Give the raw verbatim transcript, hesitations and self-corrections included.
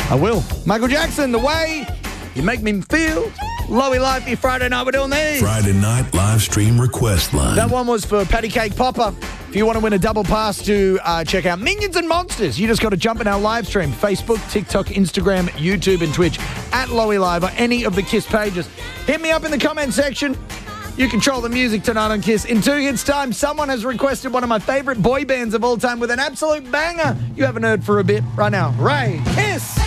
I will. Michael Jackson, The Way You Make Me Feel. Lowy Lifey, Friday night, we're doing these. Friday night live stream request line. That one was for Patty Cake Popper. If you want to win a double pass to uh, check out Minions and Monsters, you just got to jump in our live stream. Facebook, TikTok, Instagram, YouTube, and Twitch at Lowy Live or any of the KISS pages. Hit me up in the comment section. You control the music tonight on KISS. In two hits' time, someone has requested one of my favourite boy bands of all time with an absolute banger you haven't heard for a bit right now. Ray, KISS!